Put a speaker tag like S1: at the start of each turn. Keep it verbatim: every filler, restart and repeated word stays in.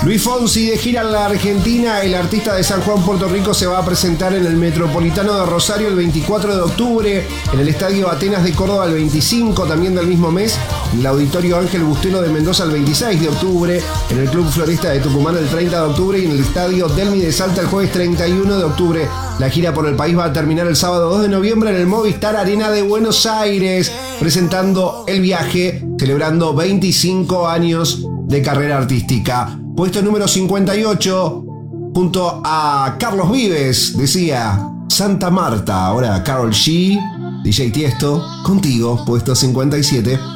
S1: Luis Fonsi de gira en la Argentina. El artista de San Juan, Puerto Rico, se va a presentar en el Metropolitano de Rosario el veinticuatro de octubre, en el Estadio Atenas de Córdoba el veinticinco también del mismo mes, en el Auditorio Ángel Bustelo de Mendoza el veintiséis de octubre, en el Club Floresta de Tucumán el treinta de octubre y en el Estadio Delmi de Salta el jueves treinta y uno de octubre. La gira por el país va a terminar el sábado dos de noviembre en el Movistar Arena de Buenos Aires, presentando El Viaje, celebrando veinticinco años de carrera artística. Puesto número cincuenta y ocho, junto a Carlos Vives, decía Santa Marta. Ahora Karol G, D J Tiesto, contigo, puesto cincuenta y siete.